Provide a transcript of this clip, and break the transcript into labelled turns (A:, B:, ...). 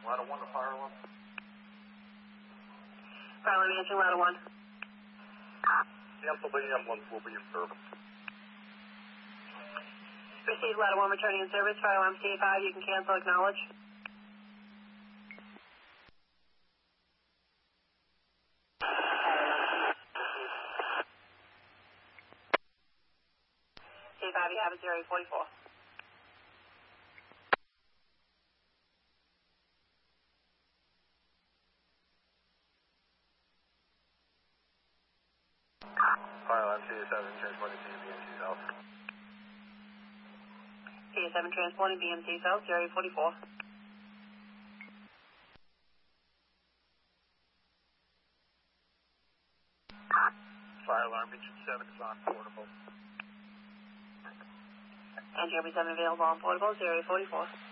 A: Ladder 1 to fire alarm.
B: Fire alarm answering ladder 1.
A: Cancel, the ambulance will be in service.
B: Received ladder 1 returning in service. Fire alarm CA5, you can cancel, acknowledge. CA5, you have it 0844.
A: Fire alarm CA7 transporting to BMC South.
B: CA7 transporting BMC South 0844.
A: Fire alarm engine 7 is on portable.
B: And GRB7 available on portable 0844.